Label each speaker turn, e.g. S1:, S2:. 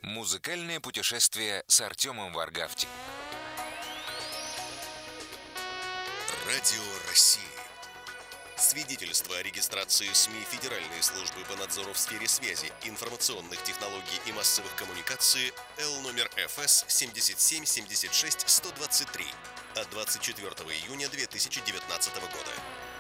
S1: Музыкальное путешествие с Артемом Варгавти.
S2: Радио России. Свидетельство о регистрации СМИ Федеральной службы по надзору в сфере связи, информационных технологий и массовых коммуникаций Л номер ФС 7776-123 от 24 июня 2019 года.